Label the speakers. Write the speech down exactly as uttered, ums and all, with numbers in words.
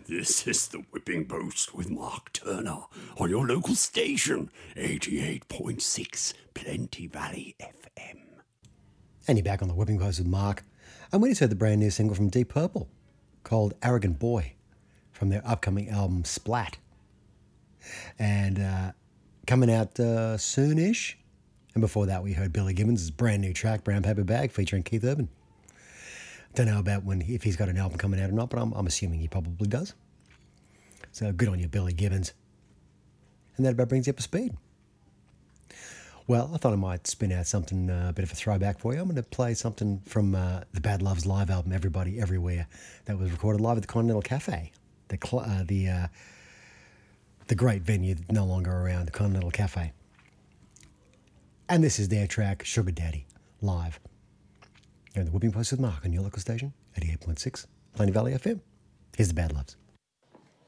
Speaker 1: This is the Whipping Post with Mark Turner on your local station, eighty-eight point six Plenty Valley F M.
Speaker 2: And you're back on the Whipping Post with Mark. And we just heard the brand new single from Deep Purple called Arrogant Boy from their upcoming album Splat. And uh, coming out uh, soon-ish. And before that, we heard Billy Gibbons' brand new track, Brown Paper Bag, featuring Keith Urban. Don't know about when if he's got an album coming out or not, but I'm, I'm assuming he probably does. So good on you, Billy Gibbons. And that about brings you up to speed. Well, I thought I might spin out something, uh, a bit of a throwback for you. I'm going to play something from uh, the Bad Loves live album, Everybody Everywhere, that was recorded live at the Continental Cafe, the cl- uh, the uh, the great venue that's no longer around, the Continental Cafe. And this is their track, Sugar Daddy, live. You're in the Whipping Post with Mark on your local station, eighty-eight point six Plenty Valley F M. Here's the Bad Loves.